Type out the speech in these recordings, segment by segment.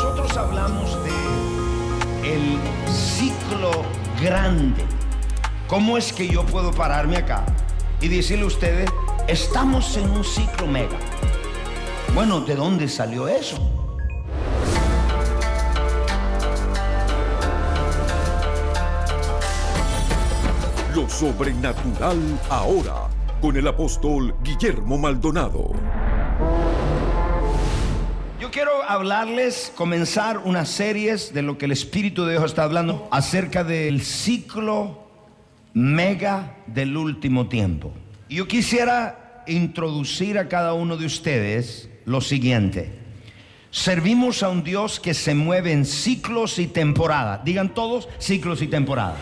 nosotros hablamos de el ciclo grande, ¿cómo es que yo puedo pararme acá y decirle a ustedes, estamos en un ciclo mega? Bueno, ¿de dónde salió eso? Lo sobrenatural ahora, con el apóstol Guillermo Maldonado. Yo quiero hablarles, comenzar unas series de lo que el Espíritu de Dios está hablando acerca del ciclo mega del último tiempo. Y yo quisiera introducir a cada uno de ustedes lo siguiente. Servimos a un Dios que se mueve en ciclos y temporadas. Digan todos, ciclos y temporadas.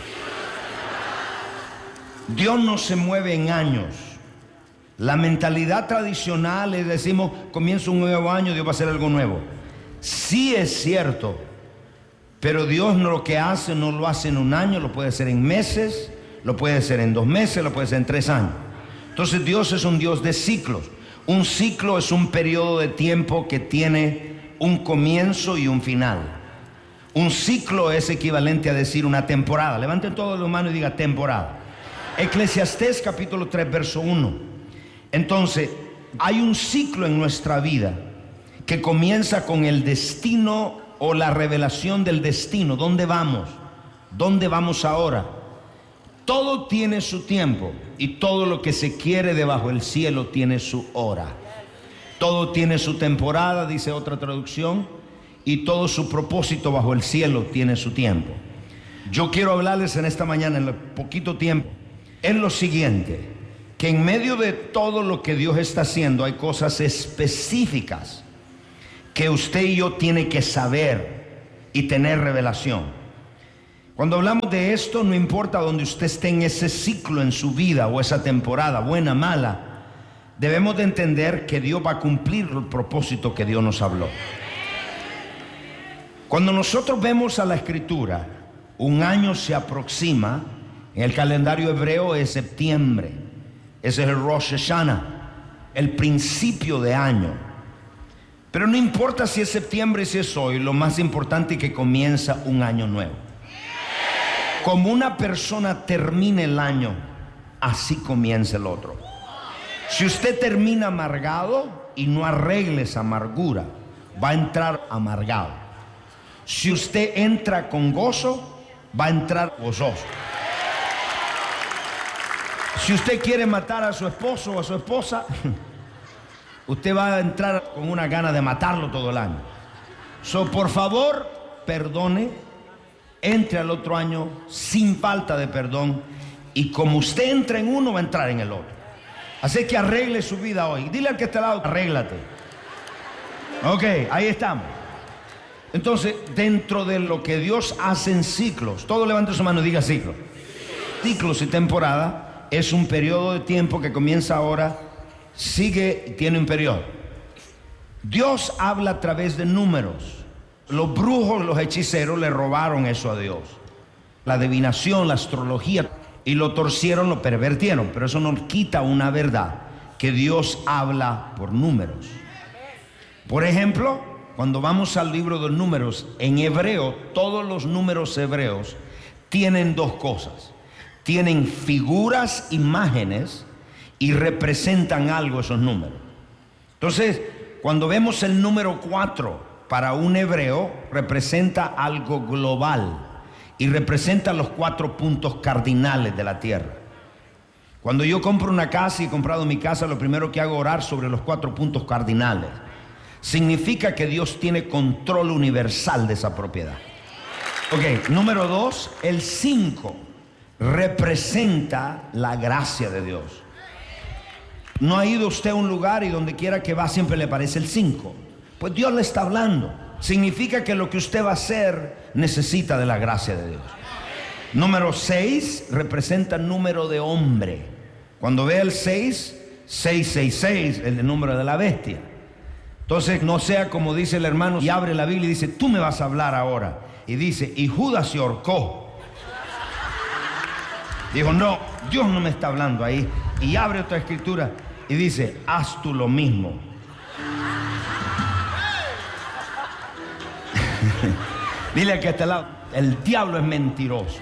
Dios no se mueve en años. La mentalidad tradicional es, decimos, comienza un nuevo año, Dios va a hacer algo nuevo. Sí es cierto, pero Dios no, lo que hace no lo hace en un año, lo puede hacer en meses, lo puede hacer en 2 meses, lo puede hacer en 3 años. Entonces Dios es un Dios de ciclos. Un ciclo es un periodo de tiempo que tiene un comienzo y un final. Un ciclo es equivalente a decir una temporada. Levanten todos los manos y digan temporada. Eclesiastés capítulo 3 verso 1. Entonces, hay un ciclo en nuestra vida que comienza con el destino o la revelación del destino. ¿Dónde vamos? ¿Dónde vamos ahora? Todo tiene su tiempo y todo lo que se quiere debajo del cielo tiene su hora. Todo tiene su temporada, dice otra traducción, y todo su propósito bajo el cielo tiene su tiempo. Yo quiero hablarles en esta mañana, en el poquito tiempo, es lo siguiente. Que en medio de todo lo que Dios está haciendo hay cosas específicas que usted y yo tiene que saber y tener revelación. Cuando hablamos de esto, no importa donde usted esté en ese ciclo en su vida o esa temporada, buena, mala, debemos de entender que Dios va a cumplir el propósito que Dios nos habló. Cuando nosotros vemos a la Escritura, un año se aproxima, en el calendario hebreo es septiembre. Ese es el Rosh Hashanah, el principio de año. Pero no importa si es septiembre, si es hoy, lo más importante es que comienza un año nuevo. Como una persona termina el año, así comienza el otro. Si usted termina amargado y no arregle esa amargura, va a entrar amargado. Si usted entra con gozo, va a entrar gozoso. Si usted quiere matar a su esposo o a su esposa, usted va a entrar con una gana de matarlo todo el año. Por favor, perdone, entre al otro año sin falta de perdón, y como usted entra en uno, va a entrar en el otro. Así que arregle su vida hoy. Dile al que está al lado, arréglate. Ok, ahí estamos. Entonces, dentro de lo que Dios hace en ciclos, todo levante su mano y diga ciclos. Ciclos y temporada. Es un periodo de tiempo que comienza ahora, sigue y tiene un periodo. Dios habla a través de números. Los brujos, los hechiceros le robaron eso a Dios. La adivinación, la astrología, y lo torcieron, lo pervertieron. Pero eso no quita una verdad, que Dios habla por números. Por ejemplo, cuando vamos al libro de números, en hebreo, todos los números hebreos tienen 2 cosas. Tienen figuras, imágenes, y representan algo esos números. Entonces, cuando vemos el número 4 para un hebreo, representa algo global y representa los 4 puntos cardinales de la tierra. Cuando yo compro una casa y he comprado mi casa, lo primero que hago es orar sobre los 4 puntos cardinales. Significa que Dios tiene control universal de esa propiedad. Ok, número 2, el 5. Representa la gracia de Dios. No ha ido usted a un lugar y donde quiera que va siempre le aparece el 5. Pues Dios le está hablando. Significa que lo que usted va a hacer necesita de la gracia de Dios. Número 6 representa el número de hombre. Cuando ve el 6, 666, el número de la bestia. Entonces no sea como dice el hermano y abre la Biblia y dice, tú me vas a hablar ahora. Y dice, y Judas se ahorcó. Dijo, no, Dios no me está hablando ahí. Y abre otra escritura y dice, haz tú lo mismo. Dile que a este lado, el diablo es mentiroso.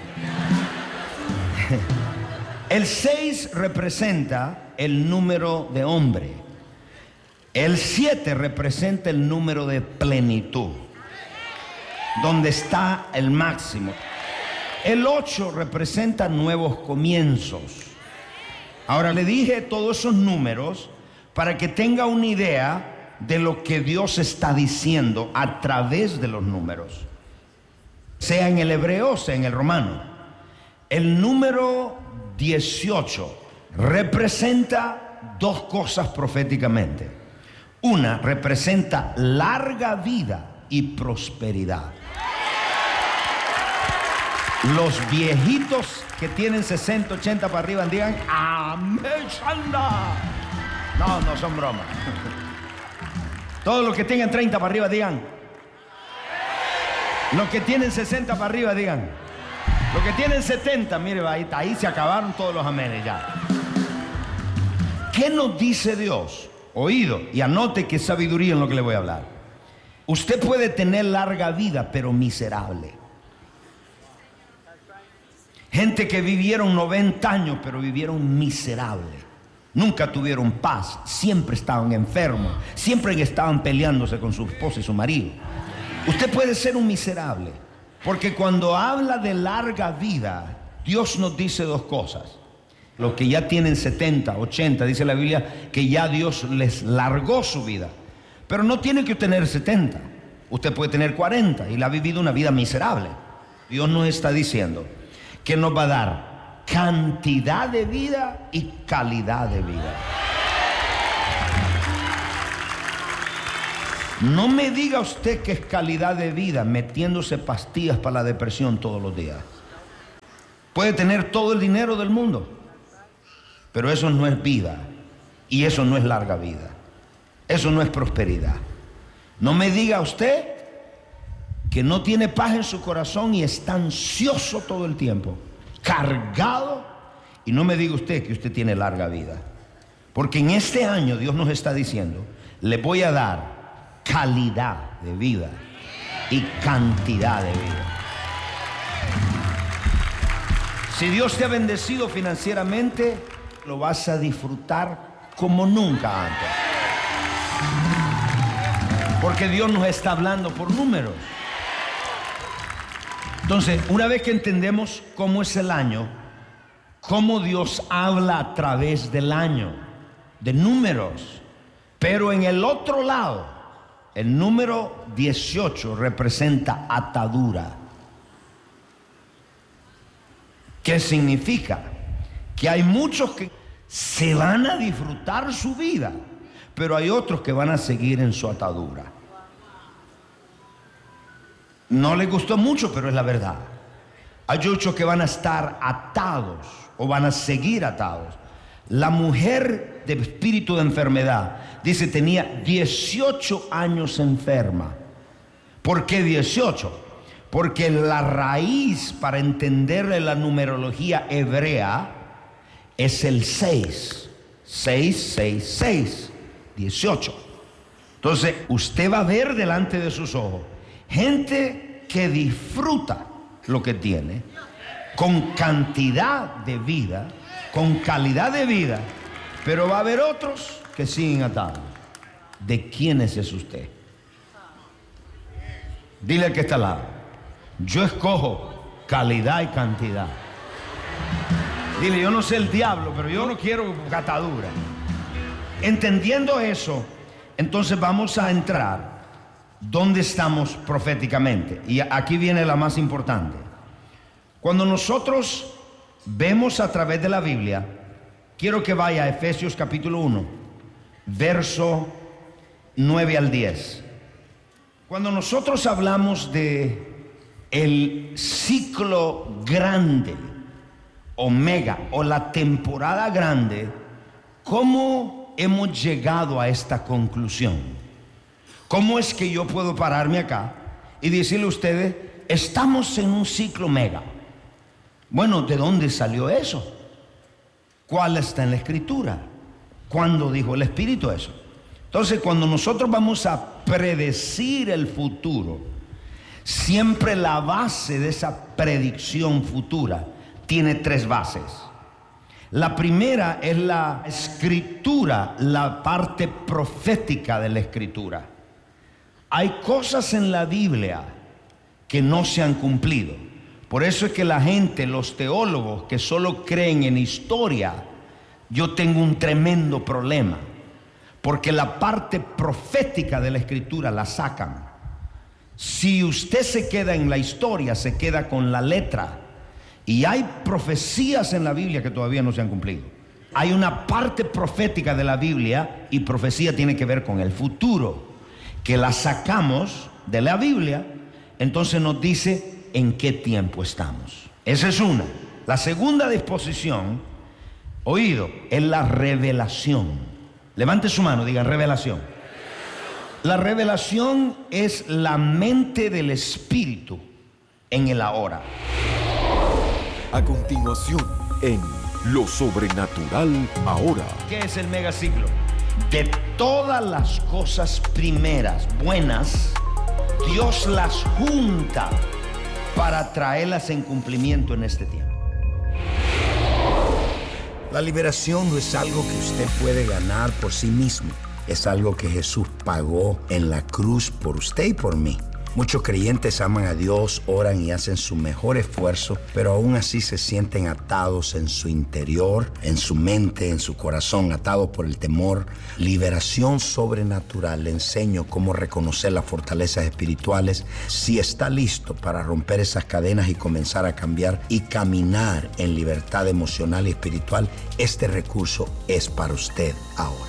El 6 representa el número de hombre. El 7 representa el número de plenitud, donde está el máximo. El 8 representa nuevos comienzos. Ahora le dije todos esos números para que tenga una idea de lo que Dios está diciendo a través de los números, sea en el hebreo, sea en el romano. El número 18 representa dos cosas proféticamente. Una representa larga vida y prosperidad. Los viejitos que tienen 60, 80 para arriba digan amén, Shanda. No, no son bromas. Todos los que tengan 30 para arriba digan. Los que tienen 60 para arriba digan. Los que tienen 70, mire, ahí se acabaron todos los amenes ya. ¿Qué nos dice Dios? Oído, y anote que es sabiduría en lo que le voy a hablar. Usted puede tener larga vida, pero miserable. Gente que vivieron 90 años, pero vivieron miserable. Nunca tuvieron paz, siempre estaban enfermos, siempre estaban peleándose con su esposa y su marido. Usted puede ser un miserable, porque cuando habla de larga vida, Dios nos dice dos cosas. Los que ya tienen 70, 80, dice la Biblia que ya Dios les largó su vida. Pero no tiene que tener 70. Usted puede tener 40 y le ha vivido una vida miserable. Dios nos está diciendo que nos va a dar cantidad de vida y calidad de vida. No me diga usted que es calidad de vida metiéndose pastillas para la depresión todos los días. Puede tener todo el dinero del mundo, pero eso no es vida, y eso no es larga vida, eso no es prosperidad. No me diga usted que no tiene paz en su corazón y está ansioso todo el tiempo, cargado, y no me diga usted que usted tiene larga vida, porque en este año Dios nos está diciendo: le voy a dar calidad de vida y cantidad de vida. Si Dios te ha bendecido financieramente, lo vas a disfrutar como nunca antes, porque Dios nos está hablando por números. Entonces, una vez que entendemos cómo es el año, cómo Dios habla a través del año, de números, pero en el otro lado, el número 18 representa atadura. ¿Qué significa? Que hay muchos que se van a disfrutar su vida, pero hay otros que van a seguir en su atadura. No les gustó mucho, pero es la verdad. Hay muchos que van a estar atados o van a seguir atados. La mujer de espíritu de enfermedad, dice, tenía 18 años enferma. ¿Por qué 18? Porque la raíz para entenderle la numerología hebrea es el 6. 6, 6, 6, 18. Entonces, usted va a ver delante de sus ojos gente que disfruta lo que tiene, con cantidad de vida, con calidad de vida, pero va a haber otros que siguen atados. ¿De quiénes es usted? Dile al que está al lado: yo escojo calidad y cantidad. Dile: yo no sé el diablo, pero yo no quiero catadura. Entendiendo eso, entonces vamos a entrar donde estamos proféticamente. Y aquí viene la más importante. Cuando nosotros vemos a través de la Biblia, quiero que vaya a Efesios capítulo 1, verso 9 al 10. Cuando nosotros hablamos de el ciclo grande, omega, o la temporada grande, ¿cómo hemos llegado a esta conclusión? ¿Cómo es que yo puedo pararme acá y decirle a ustedes: estamos en un ciclo mega? Bueno, ¿de dónde salió eso? ¿Cuál está en la Escritura? ¿Cuándo dijo el Espíritu eso? Entonces, cuando nosotros vamos a predecir el futuro, Siempre la base de esa predicción futura tiene tres bases. La primera es la escritura, la parte profética de la escritura. Hay cosas en la Biblia que no se han cumplido. Por eso es que la gente, los teólogos que solo creen en historia, yo tengo un tremendo problema, porque la parte profética de la escritura la sacan. Si usted se queda en la historia, se queda con la letra. Y hay profecías en la Biblia que todavía no se han cumplido. Hay una parte profética de la Biblia, y profecía tiene que ver con el futuro, que la sacamos de la Biblia. Entonces nos dice en qué tiempo estamos. Esa es una. La segunda disposición, oído, es la revelación. Levante su mano, diga revelación. La revelación es la mente del Espíritu en el ahora. A continuación, en Lo Sobrenatural Ahora. ¿Qué es el megaciclo? De todas las cosas primeras, buenas, Dios las junta para traerlas en cumplimiento en este tiempo. La liberación no es algo que usted puede ganar por sí mismo. Es algo que Jesús pagó en la cruz por usted y por mí. Muchos creyentes aman a Dios, oran y hacen su mejor esfuerzo, pero aún así se sienten atados en su interior, en su mente, en su corazón, atados por el temor. Liberación sobrenatural. Le enseño cómo reconocer las fortalezas espirituales. Si está listo para romper esas cadenas y comenzar a cambiar y caminar en libertad emocional y espiritual, este recurso es para usted ahora.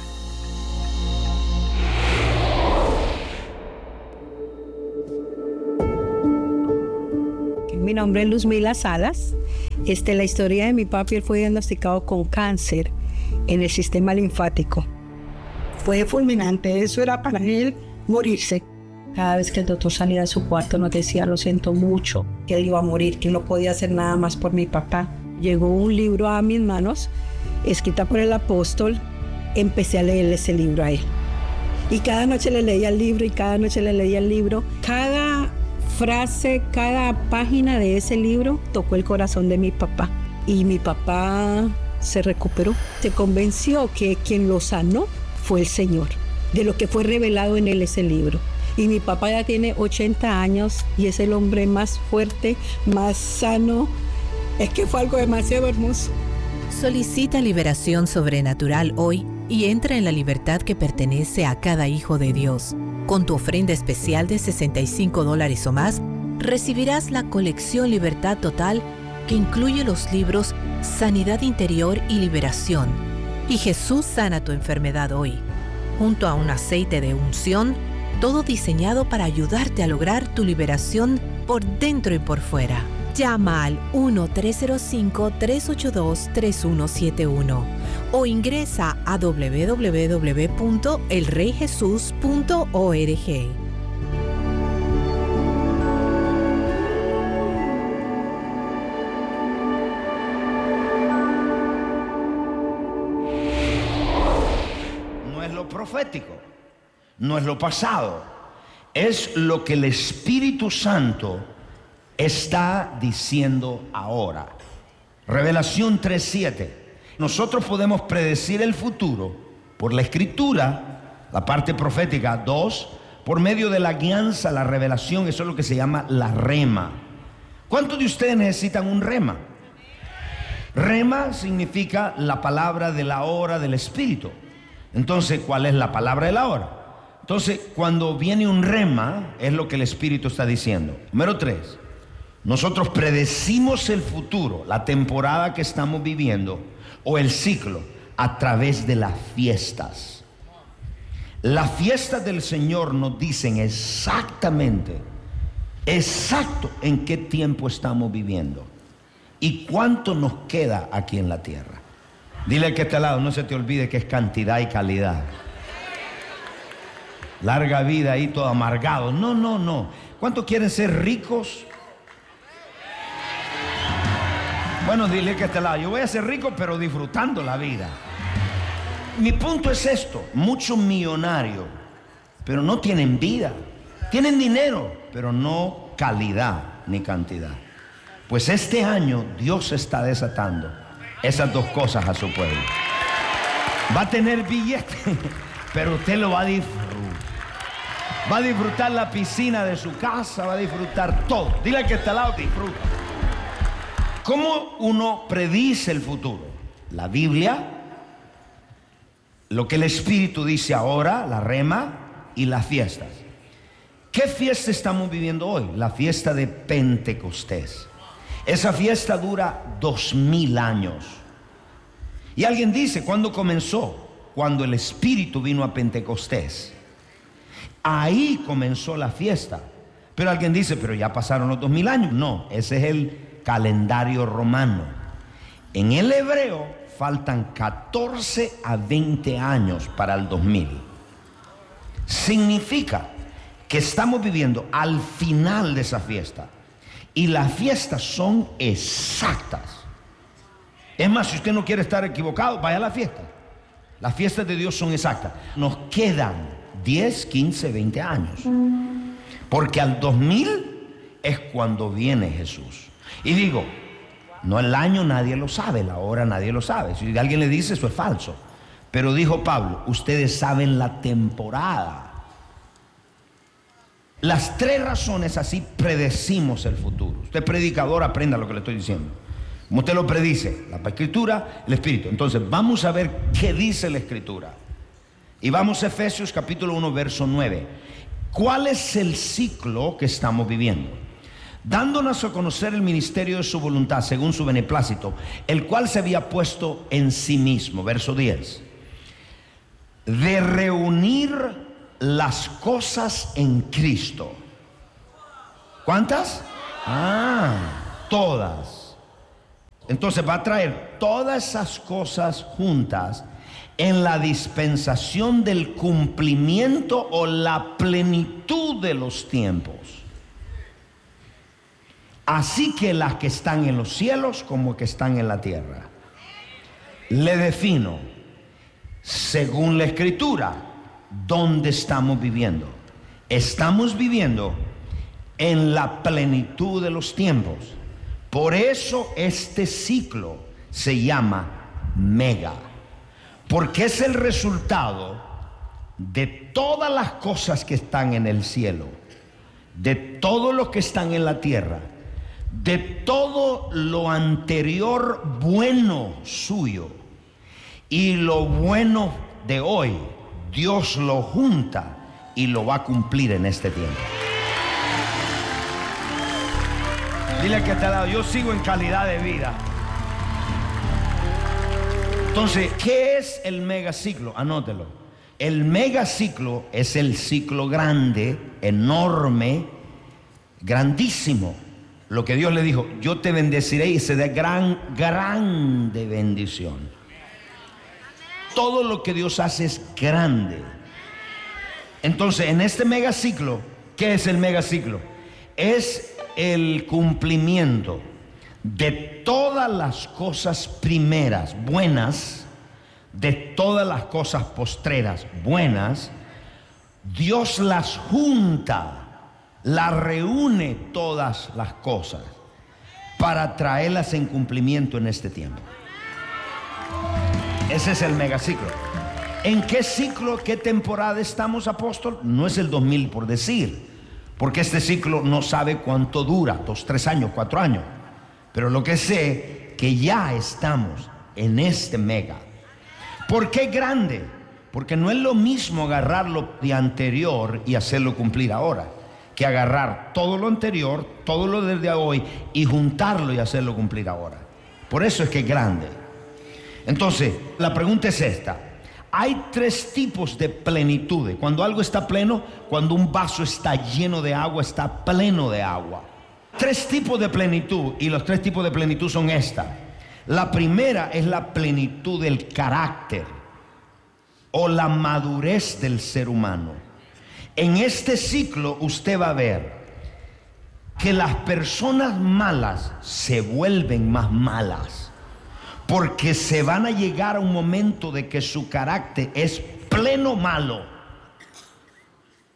Mi nombre es Luzmila Salas. La historia de mi papi, él fue diagnosticado con cáncer en el sistema linfático. Fue fulminante, eso era para él morirse. Cada vez que el doctor salía de su cuarto nos decía, lo siento mucho, que él iba a morir, que no podía hacer nada más por mi papá. Llegó un libro a mis manos, escrita por el apóstol. Empecé a leerle ese libro a él. Y cada noche le leía el libro, y cada noche le leía el libro. Cada frase, cada página de ese libro tocó el corazón de mi papá. Y mi papá se recuperó. Se convenció que quien lo sanó fue el Señor, de lo que fue revelado en él ese libro. Y mi papá ya tiene 80 años y es el hombre más fuerte, más sano. Es que fue algo demasiado hermoso. Solicita liberación sobrenatural hoy y entra en la libertad que pertenece a cada hijo de Dios. Con tu ofrenda especial de $65 o más, recibirás la colección Libertad Total, que incluye los libros Sanidad Interior y Liberación y Jesús sana tu enfermedad hoy, junto a un aceite de unción, todo diseñado para ayudarte a lograr tu liberación por dentro y por fuera. Llama al 1-305-382-3171 o ingresa a www.elreyjesus.org. No es lo profético, no es lo pasado, es lo que el Espíritu Santo está diciendo ahora. Revelación 3:7. Nosotros podemos predecir el futuro por la escritura, la parte profética. 2, por medio de la guianza, la revelación. Eso es lo que se llama la rema. ¿Cuántos de ustedes necesitan un rema? Rema significa la palabra de la hora del Espíritu. Entonces, ¿cuál es la palabra de la hora? Entonces, cuando viene un rema, es lo que el Espíritu está diciendo. Número 3. Nosotros predecimos el futuro, la temporada que estamos viviendo o el ciclo, a través de las fiestas. Las fiestas del Señor nos dicen exactamente, exacto en qué tiempo estamos viviendo y cuánto nos queda aquí en la tierra. Dile al que está al lado, no se te olvide que es cantidad y calidad. Larga vida ahí todo amargado. No. ¿Cuántos quieren ser ricos? Bueno, dile que este lado, yo voy a ser rico pero disfrutando la vida. Mi punto es esto: muchos millonarios, pero no tienen vida. Tienen dinero, pero no calidad ni cantidad. Pues este año Dios está desatando esas dos cosas a su pueblo. Va a tener billete, pero usted lo va a disfrutar. Va a disfrutar la piscina de su casa, va a disfrutar todo. Dile al que está al lado, disfruta. ¿Cómo uno predice el futuro? La Biblia, lo que el Espíritu dice ahora, la rema y las fiestas. ¿Qué fiesta estamos viviendo hoy? La fiesta de Pentecostés. Esa fiesta dura 2000 años. Y alguien dice, ¿cuándo comenzó? Cuando el Espíritu vino a Pentecostés. Ahí comenzó la fiesta. Pero alguien dice, pero ya pasaron los 2000 años. No, ese es el calendario romano. En el hebreo faltan 14 a 20 años para el 2000. Significa que estamos viviendo al final de esa fiesta. Y las fiestas son exactas. Es más, si usted no quiere estar equivocado, vaya a la fiesta. Las fiestas de Dios son exactas. Nos quedan 10, 15, 20 años. Porque al 2000 es cuando viene Jesús. Y digo, no, el año nadie lo sabe, la hora nadie lo sabe. Si alguien le dice, eso es falso. Pero dijo Pablo, ustedes saben la temporada. Las 3 razones así predecimos el futuro. Usted predicador, aprenda lo que le estoy diciendo. Como usted lo predice, la Escritura, el Espíritu. Entonces vamos a ver qué dice la Escritura. Y vamos a Efesios capítulo 1 verso 9. ¿Cuál es el ciclo que estamos viviendo? Dándonos a conocer el ministerio de su voluntad según su beneplácito, el cual se había puesto en sí mismo, verso 10, de reunir las cosas en Cristo. ¿Cuántas? Todas. Entonces va a traer todas esas cosas juntas en la dispensación del cumplimiento o la plenitud de los tiempos. Así que las que están en los cielos como que están en la tierra. Le defino, según la Escritura, dónde estamos viviendo. Estamos viviendo en la plenitud de los tiempos. Por eso este ciclo se llama mega. Porque es el resultado de todas las cosas que están en el cielo, de todo lo que están en la tierra, de todo lo anterior bueno suyo y lo bueno de hoy. Dios lo junta y lo va a cumplir en este tiempo. Dile que te ha dado, yo sigo en calidad de vida. Entonces, ¿qué es el megaciclo? Anótelo. El megaciclo es el ciclo grande, enorme, grandísimo. Lo que Dios le dijo, yo te bendeciré y será grande bendición. Todo lo que Dios hace es grande. Entonces, en este megaciclo, ¿qué es el megaciclo? Es el cumplimiento de todas las cosas primeras buenas, de todas las cosas postreras buenas. Dios las junta, las reúne todas las cosas para traerlas en cumplimiento en este tiempo. Ese es el megaciclo. ¿En qué ciclo, qué temporada estamos, apóstol? No es el 2000 por decir, porque este ciclo no sabe cuánto dura, 2, 3 años, 4 años. Pero lo que sé, que ya estamos en este mega. ¿Por qué grande? Porque no es lo mismo agarrar lo de anterior y hacerlo cumplir ahora, que agarrar todo lo anterior, todo lo desde hoy y juntarlo y hacerlo cumplir ahora. Por eso es que es grande. Entonces, la pregunta es esta. Hay 3 tipos de plenitud. Cuando algo está pleno, cuando un vaso está lleno de agua, está pleno de agua. 3 tipos de plenitud, y los 3 tipos de plenitud son esta. La primera es la plenitud del carácter o la madurez del ser humano. En este ciclo usted va a ver que las personas malas se vuelven más malas, porque se van a llegar a un momento de que su carácter es pleno malo.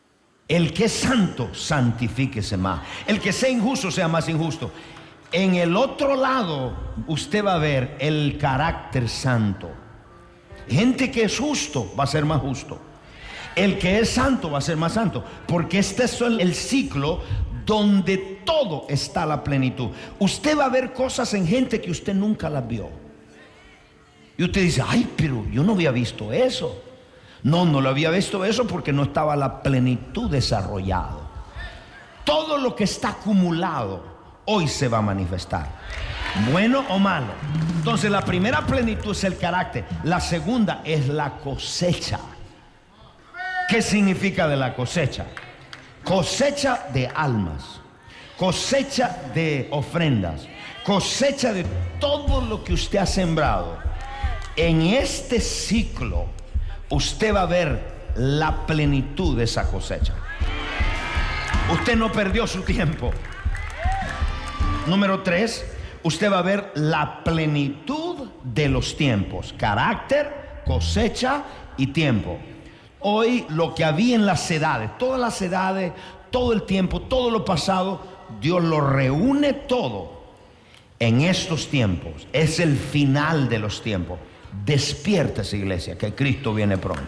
El que es santo, santifíquese más. El que sea injusto, sea más injusto. En el otro lado, usted va a ver el carácter santo. Gente que es justo va a ser más justo. El que es santo va a ser más santo. Porque este es el ciclo donde todo está a la plenitud. Usted va a ver cosas en gente que usted nunca las vio. Y usted dice, ay, pero yo no había visto eso. No lo había visto eso porque no estaba la plenitud desarrollado. Todo lo que está acumulado hoy se va a manifestar, bueno o malo. Entonces la primera plenitud es el carácter. La segunda es la cosecha. ¿Qué significa de la cosecha? Cosecha de almas, cosecha de ofrendas, cosecha de todo lo que usted ha sembrado. En este ciclo usted va a ver la plenitud de esa cosecha. Usted no perdió su tiempo. Número 3, usted va a ver la plenitud de los tiempos. Carácter, cosecha y tiempo. Hoy lo que había en las edades, todas las edades, todo el tiempo, todo lo pasado, Dios lo reúne todo en estos tiempos. Es el final de los tiempos. Despiértese, iglesia, que Cristo viene pronto.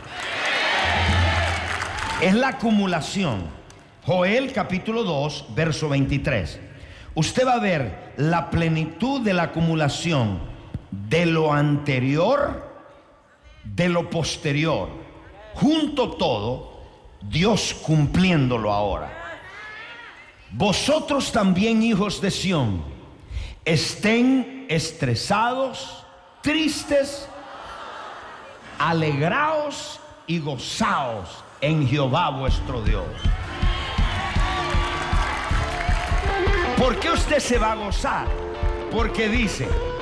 Es la acumulación. Joel capítulo 2, verso 23. Usted va a ver la plenitud de la acumulación de lo anterior, de lo posterior, junto todo, Dios cumpliéndolo ahora. Vosotros también, hijos de Sión, estén estresados, tristes, alegraos y gozaos en Jehová vuestro Dios. ¿Por qué usted se va a gozar? Porque dice,